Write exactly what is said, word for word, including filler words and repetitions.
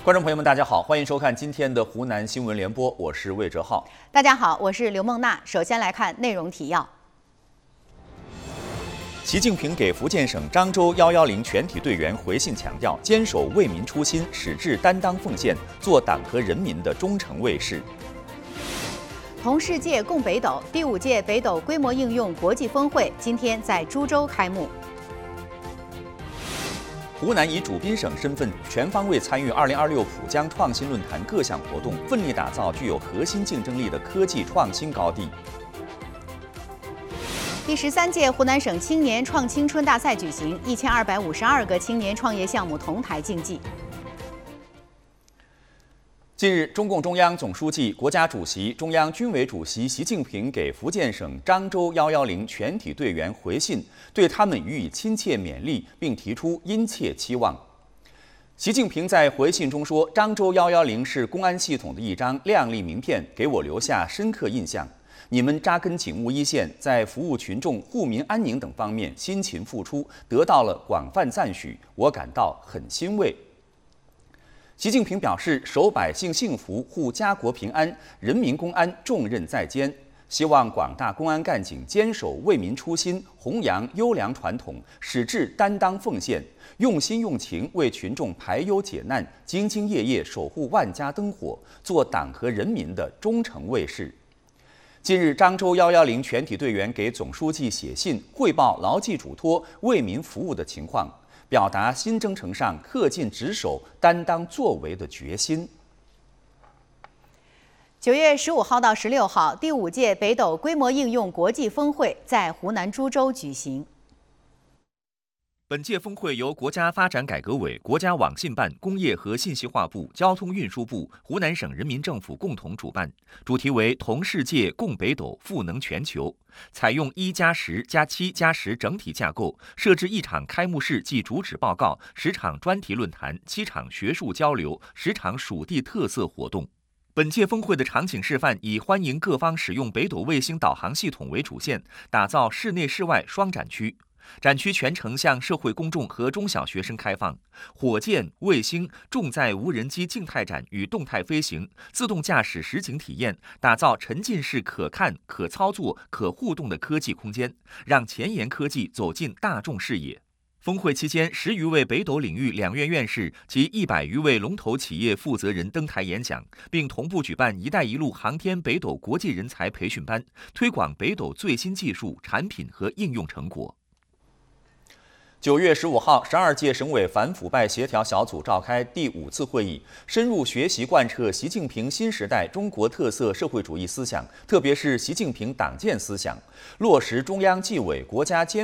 观众朋友们，大家好，欢迎收看今天的湖南新闻联播，我是魏哲浩。 大家好，我是刘梦娜。首先来看内容提要。 习近平给福建省漳州一一零全体队员回信强调，坚守为民初心，矢志担当奉献，做党和人民的忠诚卫士。 同世界共北斗第五届北斗规模应用国际峰会今天在株洲开幕。 湖南以主宾省身份全方位参与二零二六浦江创新论坛各项活动，奋力打造具有核心竞争力的科技创新高地。 第十三届湖南省青年创青春大赛举行，一千二百五十二个青年创业项目同台竞技。 近日，中共中央总书记、国家主席、中央军委主席习近平给福建省漳州一一零全体队员回信，对他们予以亲切勉励，并提出殷切期望。习近平在回信中说：“漳州一一零是公安系统的一张亮丽名片，给我留下深刻印象。你们扎根警务一线，在服务群众、护民安宁等方面辛勤付出，得到了广泛赞许，我感到很欣慰。”习近平表示，守百姓幸福、护家国平安，人民公安重任在肩，希望广大公安干警坚守为民初心，弘扬优良传统，矢志担当奉献，用心用情为群众排忧解难，兢兢业业守护万家灯火，做党和人民的忠诚卫士。近日，漳州一一零全体队员给总书记写信，汇报牢记嘱托、为民服务的情况，表达新征程上恪尽职守、担当作为的决心。 九月十五号到十六号，第五届北斗规模应用国际峰会在湖南株洲举行。 本届峰会由国家发展改革委、国家网信办、工业和信息化部、交通运输部、湖南省人民政府共同主办，主题为“同世界、共北斗、赋能全球”。采用一加十加七加十整体架构，设置一场开幕式暨主旨报告、十场专题论坛、七场学术交流、十场属地特色活动。本届峰会的场景示范以欢迎各方使用北斗卫星导航系统为主线，打造室内室外双展区。展区全程向社会公众和中小学生开放，火箭、卫星、重载无人机静态展与动态飞行、自动驾驶实景体验，打造沉浸式可看、可操作、可互动的科技空间，让前沿科技走进大众视野。峰会期间，十余位北斗领域两院院士及一百余位龙头企业负责人登台演讲，并同步举办“一带一路”航天北斗国际人才培训班，推广北斗最新技术、产品和应用成果。九月十五号，十二届省委反腐败协调小组召开第五次会议，深入学习贯彻习近平新时代中国特色社会主义思想，特别是习近平党建思想，落实中央纪委、国家监